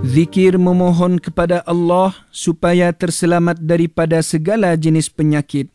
Zikir memohon kepada Allah supaya terselamat daripada segala jenis penyakit.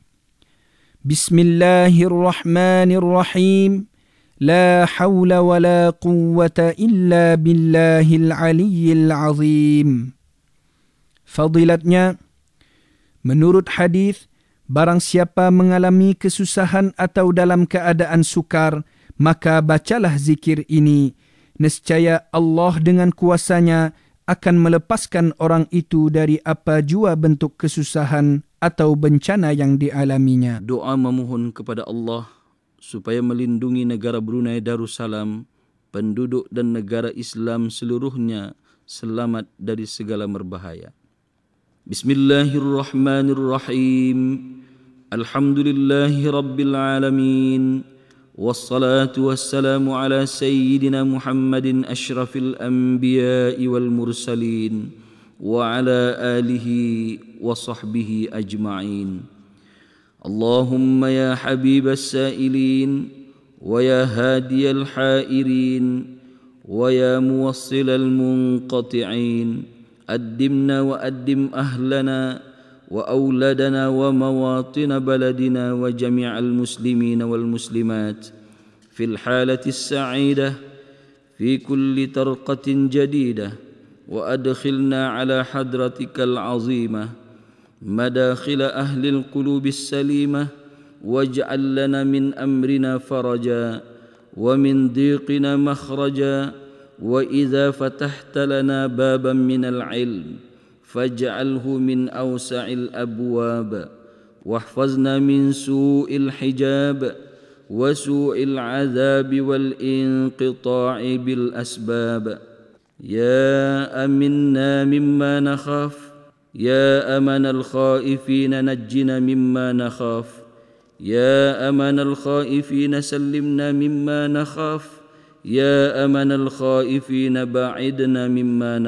Bismillahirrahmanirrahim. La hawla wa la quwwata illa billahil aliyyil azim. Fadilatnya, menurut hadis, barang siapa mengalami kesusahan atau dalam keadaan sukar, maka bacalah zikir ini. Nescaya Allah dengan kuasanya akan melepaskan orang itu dari apa jua bentuk kesusahan atau bencana yang dialaminya. Doa memohon kepada Allah supaya melindungi negara Brunei Darussalam, penduduk dan negara Islam seluruhnya selamat dari segala berbahaya. Bismillahirrahmanirrahim. Alhamdulillahi rabbil alamin. والصلاة والسلام على سيدنا محمد أشرف الأنبياء والمرسلين وعلى آله وصحبه أجمعين. اللهم يا حبيب السائلين ويا هادي الحائرين ويا موصل المنقطعين، أدمنا وأدم أهلنا وأولادنا ومواطن بلدنا وجميع المسلمين والمسلمات في الحالة السعيدة في كل طرقة جديدة، وأدخلنا على حضرتك العظيمة مداخل أهل القلوب السليمة، واجعل لنا من أمرنا فرجا ومن ضيقنا مخرجا، وإذا فتحت لنا بابا من العلم فاجعله من أوسع الأبواب، واحفظنا من سوء الحجاب وسوء العذاب والانقطاع بالأسباب. يا أمنا مما نخاف، يا أمن الخائفين نجنا مما نخاف، يا أمن الخائفين سلمنا مما نخاف، يا أمن الخائفين باعدنا مما نخاف.